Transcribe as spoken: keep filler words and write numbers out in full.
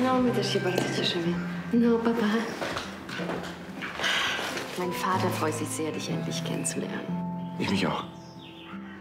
No, my też się bardzo cieszymy. No, Papa. Mein Vater freut sich sehr, dich endlich kennenzulernen. Ich mich auch.